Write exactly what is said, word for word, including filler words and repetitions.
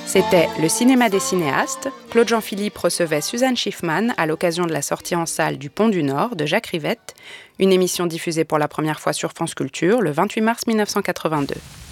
C'était Le cinéma des cinéastes. Claude Jean-Philippe recevait Suzanne Schiffman à l'occasion de la sortie en salle du Pont du Nord de Jacques Rivette, une émission diffusée pour la première fois sur France Culture le vingt-huit mars mille neuf cent quatre-vingt-deux.